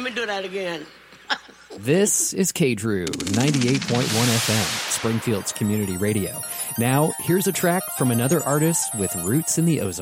me do that again. This is KDRU 98.1 FM, Springfield's community radio. Now, here's a track from another artist with roots in the Ozarks.